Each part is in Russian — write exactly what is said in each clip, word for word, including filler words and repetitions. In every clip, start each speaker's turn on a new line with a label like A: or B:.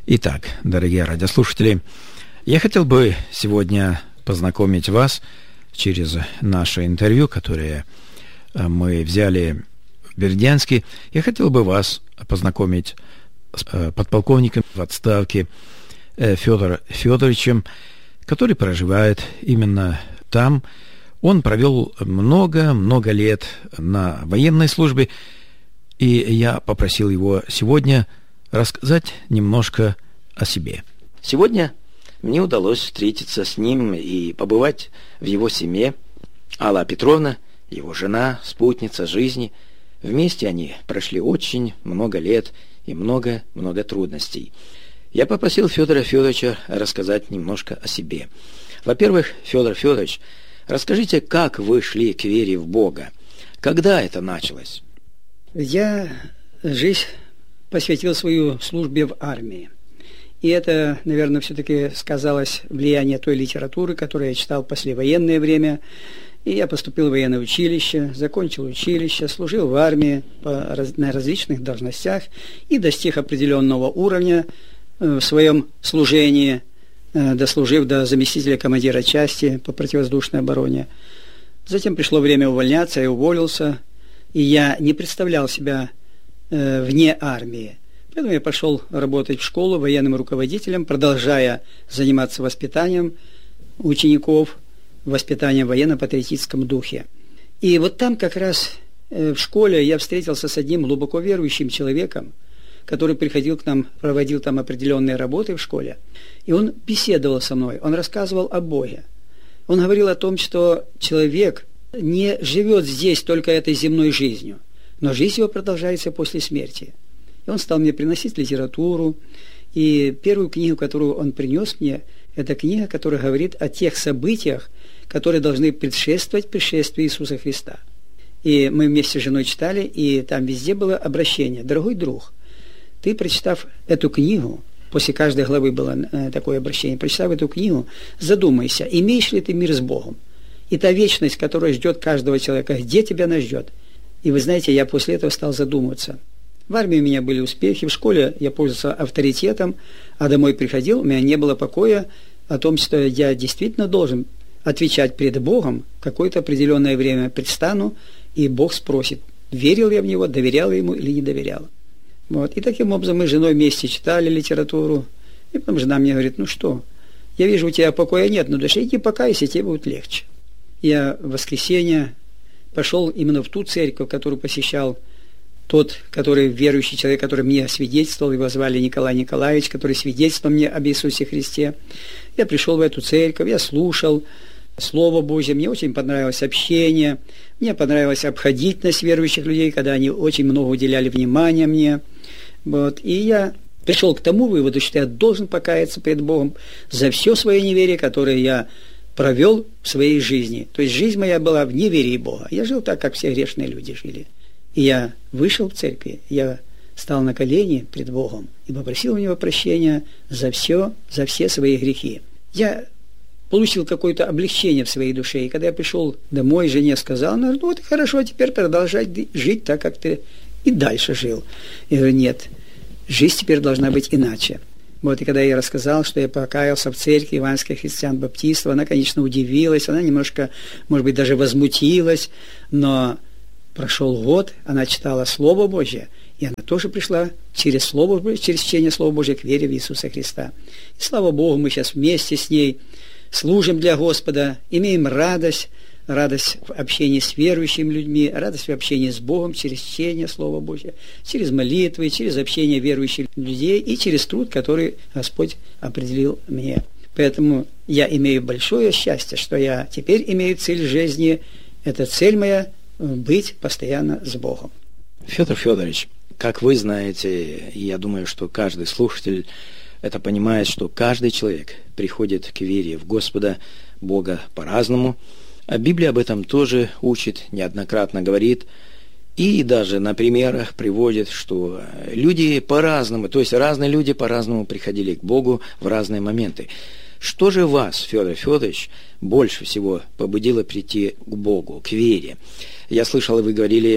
A: Итак, дорогие радиослушатели, я хотел бы сегодня познакомить вас через наше интервью, которое мы взяли в Бердянске. Я хотел бы вас познакомить с подполковником в отставке Федором Федоровичем, который проживает именно там. Он провел много-много лет на военной службе, и я попросил его сегодня рассказать немножко о себе.
B: Сегодня мне удалось встретиться с ним и побывать в его семье. Алла Петровна, его жена, спутница жизни. Вместе они прошли очень много лет и много-много трудностей. Я попросил Федора Федоровича рассказать немножко о себе. Во-первых, Федор Федорович, расскажите, как вы шли к вере в Бога? Когда это началось?
C: Я жизнь посвятил свою службе в армии. И это, наверное, все-таки сказалось влияние той литературы, которую я читал в послевоенное время. И я поступил в военное училище, закончил училище, служил в армии по, на различных должностях и достиг определенного уровня в своем служении, дослужив до заместителя командира части по противовоздушной обороне. Затем пришло время увольняться, я уволился, и я не представлял себя э, вне армии. Поэтому я пошел работать в школу военным руководителем, продолжая заниматься воспитанием учеников, воспитанием в военно-патриотическом духе. И вот там как раз э, в школе я встретился с одним глубоко верующим человеком, который приходил к нам, проводил там определенные работы в школе, и он беседовал со мной, он рассказывал о Боге. Он говорил о том, что человек не живет здесь только этой земной жизнью, но жизнь его продолжается после смерти. И он стал мне приносить литературу, и первую книгу, которую он принес мне, это книга, которая говорит о тех событиях, которые должны предшествовать пришествию Иисуса Христа. И мы вместе с женой читали, и там везде было обращение: «Дорогой друг, ты, прочитав эту книгу», после каждой главы было такое обращение, прочитав эту книгу, задумайся, имеешь ли ты мир с Богом? И та вечность, которая ждет каждого человека, где тебя она ждет? И вы знаете, я после этого стал задумываться. В армии у меня были успехи, в школе я пользовался авторитетом, а домой приходил, у меня не было покоя о том, что я действительно должен отвечать перед Богом, какое-то определенное время предстану, и Бог спросит, верил я в Него, доверял Ему или не доверял. Вот. И таким образом мы с женой вместе читали литературу, и потом жена мне говорит: ну что, я вижу, у тебя покоя нет, но души иди покайся, тебе будет легче. Я в воскресенье пошел именно в ту церковь, которую посещал тот, который верующий человек, который мне свидетельствовал, его звали Николай Николаевич, который свидетельствовал мне об Иисусе Христе. Я пришел в эту церковь, я слушал Слово Божье, мне очень понравилось общение, мне понравилась обходительность верующих людей, когда они очень много уделяли внимания мне. Вот. И я пришел к тому выводу, что я должен покаяться перед Богом за все свое неверие, которое я провел в своей жизни. То есть жизнь моя была в неверии Бога. Я жил так, как все грешные люди жили. И я вышел в церкви, я стал на колени перед Богом и попросил у Него прощения за все, за все свои грехи. Я получил какое-то облегчение в своей душе, и когда я пришел домой, жене сказал: ну вот хорошо, теперь продолжай жить так, как ты и дальше жил. Я говорю: нет, жизнь теперь должна быть иначе. Вот, и когда я рассказал, что я покаялся в церкви Иванских христиан-баптистов, она, конечно, удивилась, она немножко, может быть, даже возмутилась, но прошел год, она читала Слово Божье, и она тоже пришла через Слово Божье, через чтение Слова Божьего к вере в Иисуса Христа. И слава Богу, мы сейчас вместе с ней служим для Господа, имеем радость, радость в общении с верующими людьми, радость в общении с Богом через чтение Слова Божьего, через молитвы, через общение верующих людей и через труд, который Господь определил мне. Поэтому я имею большое счастье, что я теперь имею цель жизни. Это цель моя – быть постоянно с Богом.
B: Федор Федорович, как вы знаете, и я думаю, что каждый слушатель это понимает, что каждый человек приходит к вере в Господа Бога по-разному. А Библия об этом тоже учит, неоднократно говорит, и даже на примерах приводит, что люди по-разному, то есть разные люди по-разному приходили к Богу в разные моменты. Что же вас, Федор Федорович, больше всего побудило прийти к Богу, к вере? Я слышал, вы говорили,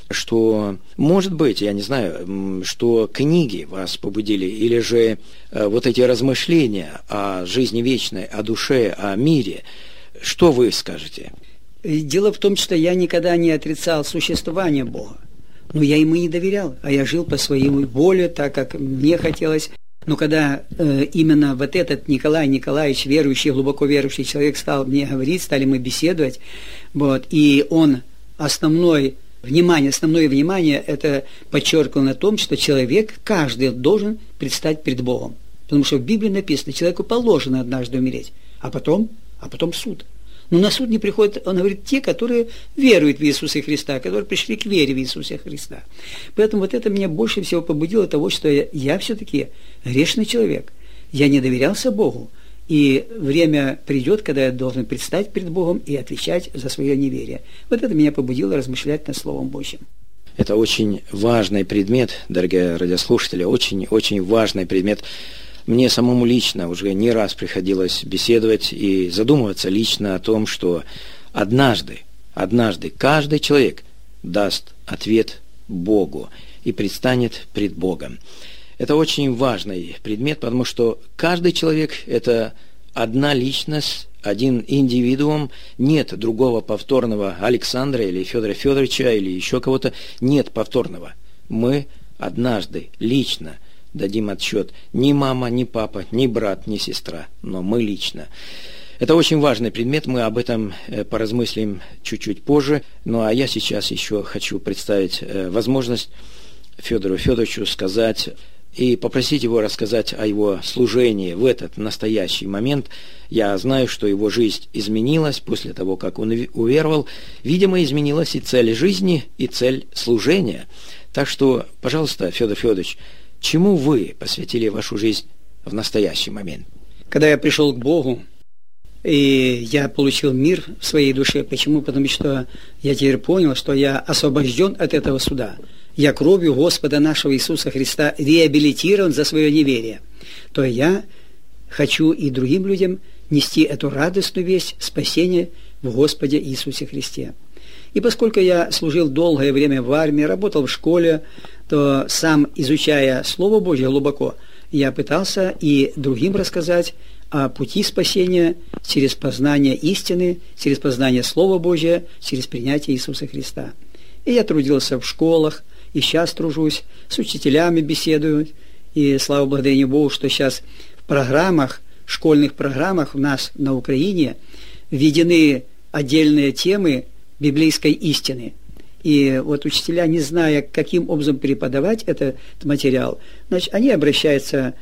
B: что, может быть, я не знаю, что книги вас побудили, или же вот эти размышления о жизни вечной, о душе, о мире. Что вы скажете?
C: Дело в том, что я никогда не отрицал существование Бога. Но я ему не доверял, а я жил по своей воле, так как мне хотелось. Но когда э, именно вот этот Николай Николаевич, верующий, глубоко верующий человек, стал мне говорить, стали мы беседовать, вот, и он основной внимание, основное внимание это подчеркивал на том, что человек, каждый должен предстать перед Богом. Потому что в Библии написано, человеку положено однажды умереть, а потом, а потом суд. Но на суд не приходят, он говорит, те, которые веруют в Иисуса Христа, которые пришли к вере в Иисуса Христа. Поэтому вот это меня больше всего побудило того, что я, я все-таки грешный человек. Я не доверялся Богу. И время придет, когда я должен предстать перед Богом и отвечать за свое неверие. Вот это меня побудило размышлять над Словом Божьим.
B: Это очень важный предмет, дорогие радиослушатели, очень-очень важный предмет. Мне самому лично уже не раз приходилось беседовать и задумываться лично о том, что однажды, однажды каждый человек даст ответ Богу и предстанет пред Богом. Это очень важный предмет, потому что каждый человек – это одна личность, один индивидуум, нет другого повторного Александра или Федора Федоровича или еще кого-то, нет повторного. Мы однажды лично дадим отчет ни мама, ни папа, ни брат, ни сестра, но мы лично. Это очень важный предмет, мы об этом поразмыслим чуть-чуть позже. Ну а я сейчас еще хочу представить возможность Федору Федоровичу сказать и попросить его рассказать о его служении в этот настоящий момент. Я знаю, что его жизнь изменилась после того, как он уверовал. Видимо, изменилась и цель жизни, и цель служения. Так что, пожалуйста, Федор Федорович, чему вы посвятили вашу жизнь в настоящий момент?
C: Когда я пришел к Богу, и я получил мир в своей душе. Почему? Потому что я теперь понял, что я освобожден от этого суда. Я кровью Господа нашего Иисуса Христа реабилитирован за свое неверие. То я хочу и другим людям нести эту радостную весть спасения в Господе Иисусе Христе. И поскольку я служил долгое время в армии, работал в школе, то сам, изучая Слово Божье глубоко, я пытался и другим рассказать о пути спасения через познание истины, через познание Слова Божия, через принятие Иисуса Христа. И я трудился в школах, и сейчас тружусь, с учителями беседую, и слава благодарению Богу, что сейчас в программах, школьных программах у нас на Украине введены отдельные темы библейской истины. И вот учителя, не зная, каким образом преподавать этот материал, значит, они обращаются,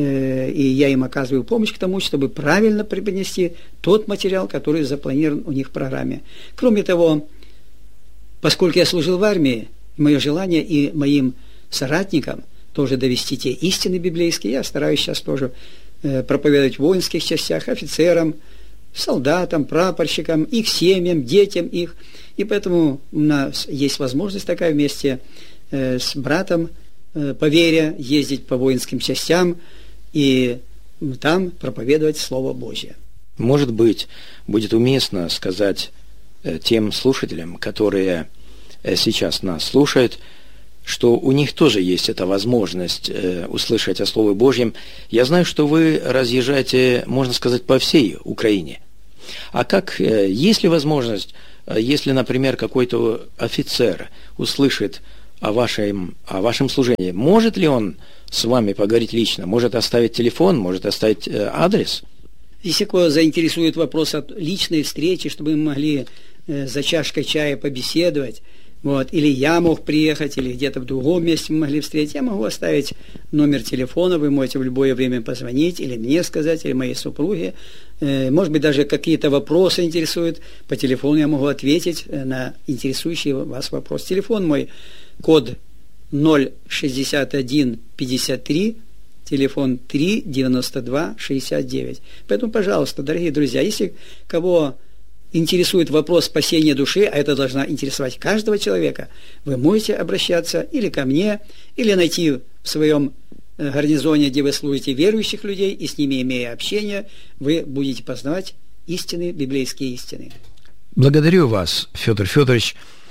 C: э, и я им оказываю помощь к тому, чтобы правильно преподнести тот материал, который запланирован у них в программе. Кроме того, поскольку я служил в армии, мое желание и моим соратникам тоже довести те истины библейские, я стараюсь сейчас тоже э, проповедовать в воинских частях, офицерам, солдатам, прапорщикам, их семьям, детям их. И поэтому у нас есть возможность такая вместе э, с братом э, по вере ездить по воинским частям и там проповедовать Слово Божье.
B: Может быть, будет уместно сказать э, тем слушателям, которые э, сейчас нас слушают, что у них тоже есть эта возможность э, услышать о Слове Божьем. Я знаю, что вы разъезжаете, можно сказать, по всей Украине. А как, э, есть ли возможность, э, если, например, какой-то офицер услышит о вашем, о вашем служении, может ли он с вами поговорить лично? Может оставить телефон, может оставить э, адрес?
C: Если кого заинтересует вопрос от личной встречи, чтобы мы могли э, за чашкой чая побеседовать, вот, или я мог приехать, или где-то в другом месте мы могли встретить, я могу оставить номер телефона, вы можете в любое время позвонить, или мне сказать, или моей супруге. Э, может быть, даже какие-то вопросы интересуют, по телефону я могу ответить на интересующий вас вопрос. Телефон мой, код ноль шестьдесят один пятьдесят три, телефон три девяносто два шестьдесят девять. Поэтому, пожалуйста, дорогие друзья, если кого интересует вопрос спасения души, а это должна интересовать каждого человека, вы можете обращаться или ко мне, или найти в своем гарнизоне, где вы служите, верующих людей, и с ними, имея общение, вы будете познавать истины, библейские истины.
A: Благодарю вас, Федор Федорович.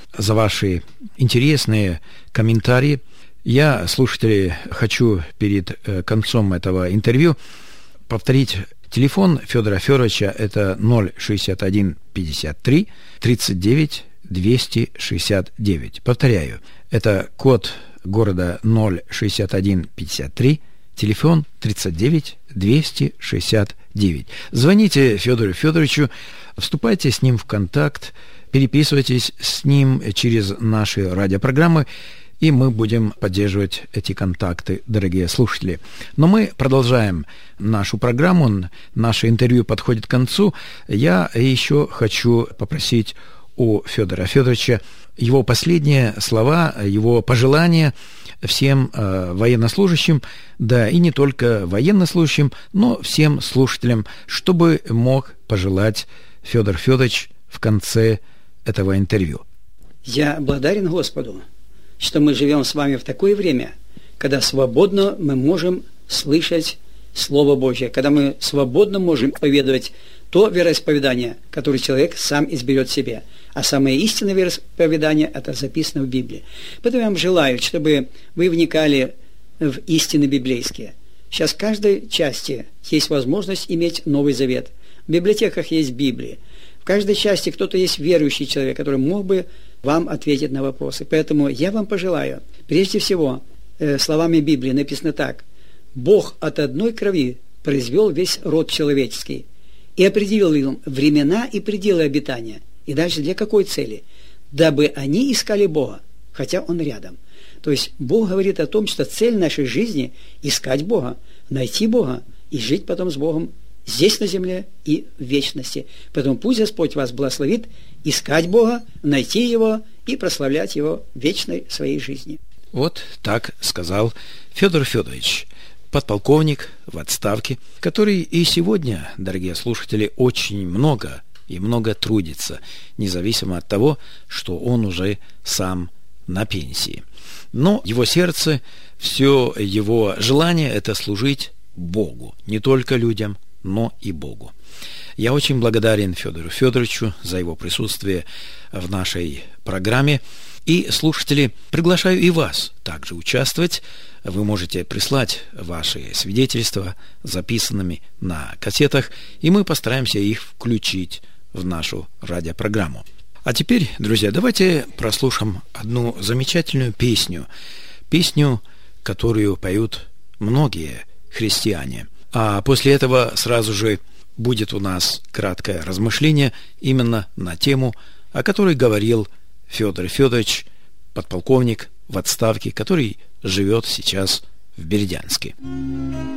A: за ваши интересные комментарии. Я, слушатели, хочу перед концом этого интервью повторить телефон Федора Федоровича. Это ноль шестьдесят один пятьдесят три тридцать девять двести шестьдесят девять. Повторяю, это код города ноль шестьдесят один пятьдесят три, телефон тридцать девять двести шестьдесят девять. Звоните Федору Федоровичу, вступайте с ним в контакт, переписывайтесь с ним через наши радиопрограммы, и мы будем поддерживать эти контакты, дорогие слушатели. Но мы продолжаем нашу программу, наше интервью подходит к концу. Я еще хочу попросить у Федора Федоровича его последние слова, его пожелания всем э, военнослужащим, да и не только военнослужащим, но всем слушателям, чтобы мог пожелать Федор Федорович в конце этого интервью.
C: Я благодарен Господу, что мы живем с вами в такое время, когда свободно мы можем слышать Слово Божье, когда мы свободно можем поведать то вероисповедание, которое человек сам изберет себе. А самое истинное вероисповедание – это записано в Библии. Поэтому я вам желаю, чтобы вы вникали в истины библейские. Сейчас в каждой части есть возможность иметь Новый Завет. В библиотеках есть Библии. В каждой части кто-то есть верующий человек, который мог бы вам ответить на вопросы. Поэтому я вам пожелаю, прежде всего, э, словами Библии написано так: «Бог от одной крови произвел весь род человеческий и определил им времена и пределы обитания». И дальше для какой цели? Дабы они искали Бога, хотя Он рядом. То есть Бог говорит о том, что цель нашей жизни – искать Бога, найти Бога и жить потом с Богом здесь на земле и в вечности. Поэтому пусть Господь вас благословит искать Бога, найти Его и прославлять Его в вечной своей жизни.
A: Вот так сказал Федор Федорович, подполковник в отставке, который и сегодня, дорогие слушатели, очень много и много трудится, независимо от того, что он уже сам на пенсии. Но его сердце, все его желание – это служить Богу, не только людям, но и Богу. Я очень благодарен Федору Федоровичу за его присутствие в нашей программе. И, слушатели, приглашаю и вас также участвовать. Вы можете прислать ваши свидетельства записанными на кассетах, и мы постараемся их включить в нашу радиопрограмму. А теперь, друзья, давайте прослушаем одну замечательную песню. Песню, которую поют многие христиане. А после этого сразу же будет у нас краткое размышление именно на тему, о которой говорил Федор Федорович, подполковник в отставке, который живет сейчас в Бердянске.